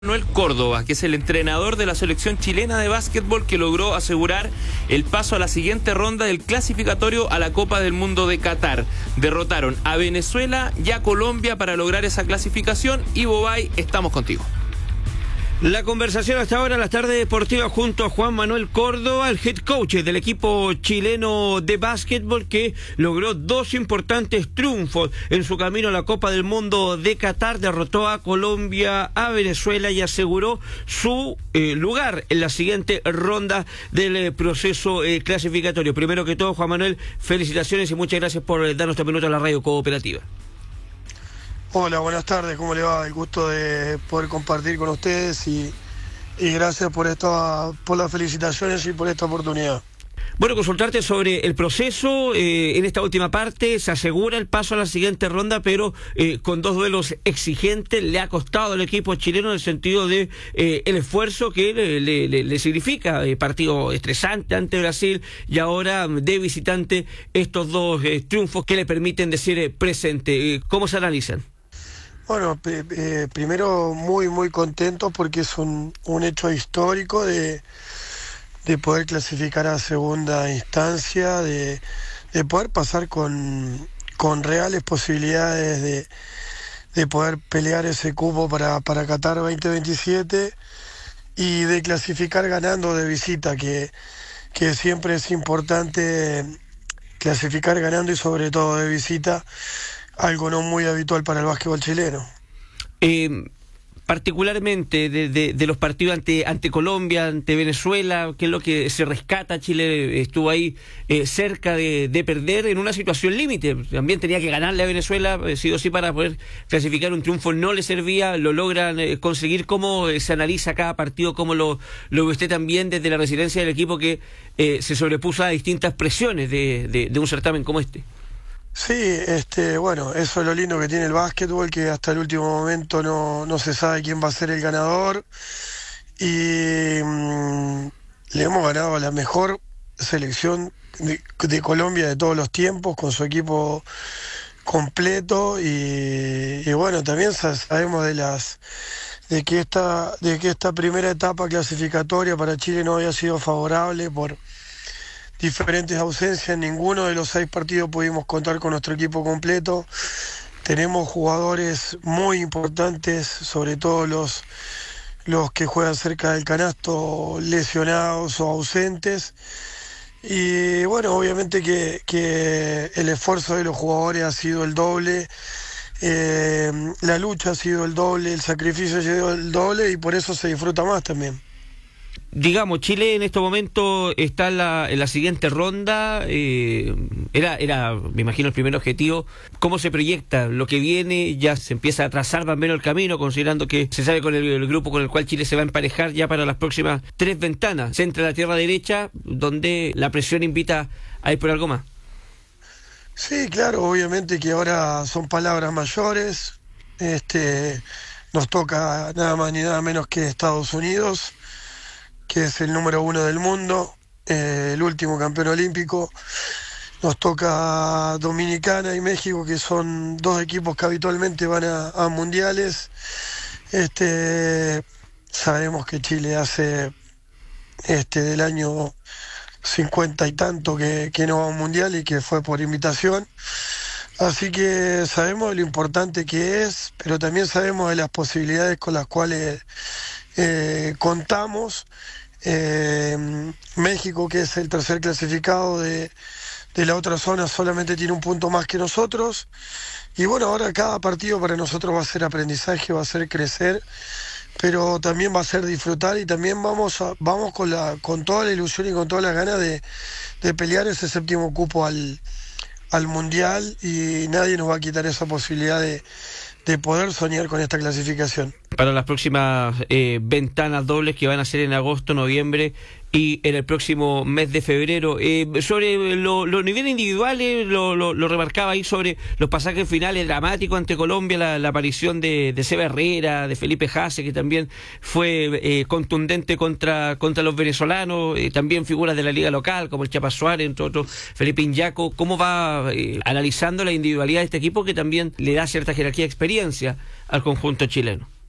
Manuel Córdoba, que es el entrenador de la selección chilena de básquetbol que logró asegurar el paso a la siguiente ronda del clasificatorio a la Copa del Mundo de Qatar. Derrotaron a Venezuela y a Colombia para lograr esa clasificación. Ivo Bay, estamos contigo. La conversación hasta ahora, la tarde deportiva, junto a Juan Manuel Córdoba, el head coach del equipo chileno de básquetbol, que logró dos importantes triunfos en su camino a la Copa del Mundo de Qatar. Derrotó a Colombia, a Venezuela y aseguró su lugar en la siguiente ronda del proceso clasificatorio. Primero que todo, Juan Manuel, felicitaciones y muchas gracias por darnos este minuto a la radio cooperativa. Hola, buenas tardes, ¿cómo le va? El gusto de poder compartir con ustedes y gracias por las felicitaciones y por esta oportunidad. Bueno, consultarte sobre el proceso. En esta última parte se asegura el paso a la siguiente ronda, pero con dos duelos exigentes. Le ha costado al equipo chileno en el sentido de el esfuerzo que le significa partido estresante ante Brasil y ahora de visitante estos dos triunfos que le permiten decir presente. ¿Cómo se analizan? Bueno, primero muy contentos porque es un hecho histórico de poder clasificar a segunda instancia, de poder pasar con reales posibilidades de poder pelear ese cupo para Qatar 2027 y de clasificar ganando de visita, que siempre es importante clasificar ganando y sobre todo de visita, algo no muy habitual para el básquetbol chileno. Particularmente de los partidos ante Colombia, ante Venezuela, ¿qué es lo que se rescata? Chile estuvo ahí cerca de perder en una situación límite. También tenía que ganarle a Venezuela, sí o sí, para poder clasificar. Un triunfo no le servía, lo logran conseguir. ¿Cómo se analiza cada partido? ¿Cómo lo ve usted también desde la residencia del equipo que se sobrepuso a distintas presiones de un certamen como este? Sí, bueno, eso es lo lindo que tiene el básquetbol, que hasta el último momento no se sabe quién va a ser el ganador y le hemos ganado a la mejor selección de Colombia de todos los tiempos, con su equipo completo y bueno, también sabemos de que esta primera etapa clasificatoria para Chile no había sido favorable por diferentes ausencias. En ninguno de los 6 partidos pudimos contar con nuestro equipo completo. Tenemos jugadores muy importantes, sobre todo los que juegan cerca del canasto, lesionados o ausentes. Y bueno, obviamente que el esfuerzo de los jugadores ha sido el doble, la lucha ha sido el doble, el sacrificio ha sido el doble y por eso se disfruta más también. Digamos, Chile en este momento está en la siguiente ronda. Era, me imagino, el primer objetivo. ¿Cómo se proyecta lo que viene? Ya se empieza a trazar más o menos el camino, considerando que se sabe con el grupo con el cual Chile se va a emparejar ya para las próximas 3 ventanas. Se entra a la tierra derecha, donde la presión invita a ir por algo más. Sí, claro, obviamente que ahora son palabras mayores. Nos toca nada más ni nada menos que Estados Unidos, que es el número 1 del mundo, el último campeón olímpico. Nos toca Dominicana y México, que son 2 equipos que habitualmente van a mundiales. Sabemos que Chile hace del año 50 y tanto que no va a un mundial y que fue por invitación. Así que sabemos lo importante que es, pero también sabemos de las posibilidades con las cuales contamos. México, que es el tercer clasificado de la otra zona, solamente tiene un punto más que nosotros y bueno, ahora cada partido para nosotros va a ser aprendizaje, va a ser crecer, pero también va a ser disfrutar y también vamos con toda la ilusión y con todas las ganas de pelear ese 7º cupo al mundial y nadie nos va a quitar esa posibilidad de poder soñar con esta clasificación. Para las próximas ventanas dobles que van a ser en agosto, noviembre y en el próximo mes de febrero, sobre los niveles individuales, lo remarcaba ahí sobre los pasajes finales dramáticos ante Colombia, la aparición de Seba Herrera, de Felipe Jase, que también fue contundente contra los venezolanos, también figuras de la liga local como el Chapa Suárez, entre otros, Felipe Iñaco. ¿Cómo va analizando la individualidad de este equipo que también le da cierta jerarquía de experiencia al conjunto chileno?